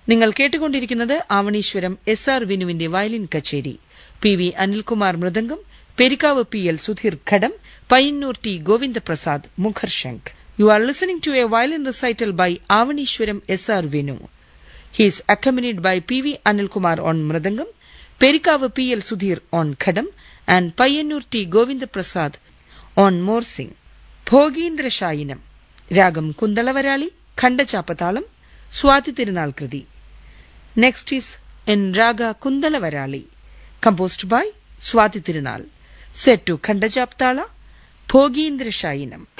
നിങ്ങൾ കേട്ടുകൊണ്ടിരിക്കുന്നത് Avaneeswaram SR. വിനുവിന്റെ violin കച്ചേരി. P. V. Anilkumar mridangam, Perikkavu P. L. Sudheer ghatam, Payyanur T. Govindaprasad മുഖർശംഖ്. You are listening to a violin recital by Avanishwaram S.R. Vinu. He is accompanied by P. V. Anilkumar on Mridangam, Perikavu P. L. Sudhir on Khadam, and Payyanur T. Govindaprasad on Morsing. Bhogindra Shayinam. Ragam Kundalavarali, Khandachapatalam, Swati Tirunal Kriti. Next is in Raga Kundalavarali, composed by Swati Tirunal. Set to Khandachapatala, Bhogindra Shayinam.